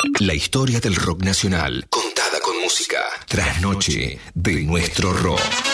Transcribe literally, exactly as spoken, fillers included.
La historia del rock nacional, contada con música. Trasnoche de nuestro rock.